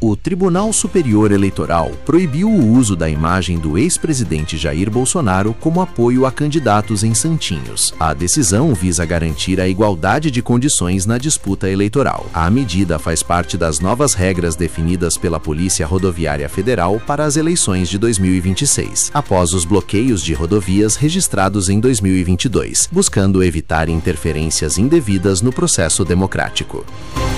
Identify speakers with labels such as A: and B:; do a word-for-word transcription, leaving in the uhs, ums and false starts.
A: O Tribunal Superior Eleitoral proibiu o uso da imagem do ex-presidente Jair Bolsonaro como apoio a candidatos em Santinhos. A decisão visa garantir a igualdade de condições na disputa eleitoral. A medida faz parte das novas regras definidas pela Polícia Rodoviária Federal para as eleições de dois mil e vinte e seis, após os bloqueios de rodovias registrados em dois mil e vinte e dois, buscando evitar interferências indevidas no processo democrático.